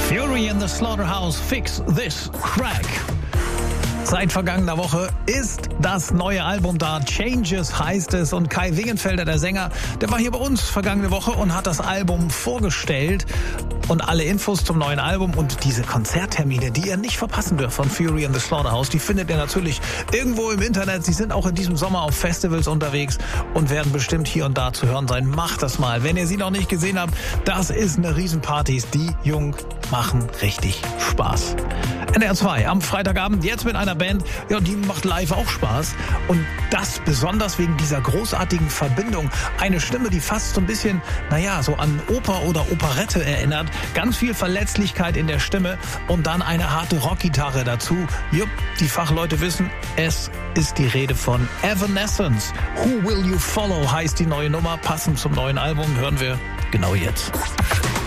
Fury in the Slaughterhouse, Fix This Crack. Seit vergangener Woche ist das neue Album da. Changes heißt es. Und Kai Wingenfelder, der Sänger, der war hier bei uns vergangene Woche und hat das Album vorgestellt. Und alle Infos zum neuen Album und diese Konzerttermine, die ihr nicht verpassen dürft von Fury in the Slaughterhouse, die findet ihr natürlich irgendwo im Internet. Sie sind auch in diesem Sommer auf Festivals unterwegs und werden bestimmt hier und da zu hören sein. Macht das mal. Wenn ihr sie noch nicht gesehen habt, das ist eine Riesenparty. Die Jungen machen richtig Spaß. NDR 2 am Freitagabend, jetzt mit einer Band, ja, die macht live auch Spaß. Und das besonders wegen dieser großartigen Verbindung. Eine Stimme, die fast so ein bisschen, so an Oper oder Operette erinnert. Ganz viel Verletzlichkeit in der Stimme und dann eine harte Rockgitarre dazu. Jupp, die Fachleute wissen, es ist die Rede von Evanescence. Who Will You Follow heißt die neue Nummer. Passend zum neuen Album hören wir genau jetzt.